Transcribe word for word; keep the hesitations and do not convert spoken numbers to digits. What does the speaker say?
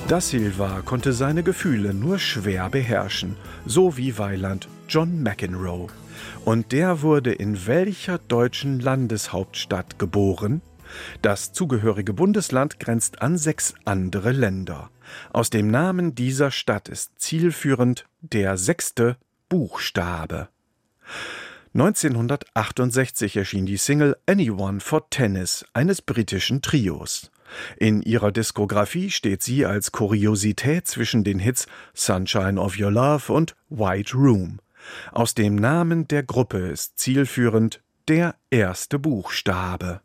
Da Silva konnte seine Gefühle nur schwer beherrschen, so wie Weiland John McEnroe. Und der wurde in welcher deutschen Landeshauptstadt geboren? Das zugehörige Bundesland grenzt an sechs andere Länder. Aus dem Namen dieser Stadt ist zielführend der sechste Buchstabe. neunzehnhundertachtundsechzig erschien die Single Anyone for Tennis eines britischen Trios. In ihrer Diskografie steht sie als Kuriosität zwischen den Hits Sunshine of Your Love und White Room. Aus dem Namen der Gruppe ist zielführend der erste Buchstabe.